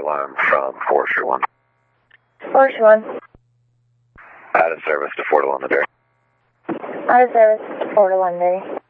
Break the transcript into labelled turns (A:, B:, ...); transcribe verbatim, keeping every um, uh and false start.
A: alarm from Forestry one.
B: Forestry one.
A: Out of service to Fort Londonderry.
B: Out of service to Fort Londonderry.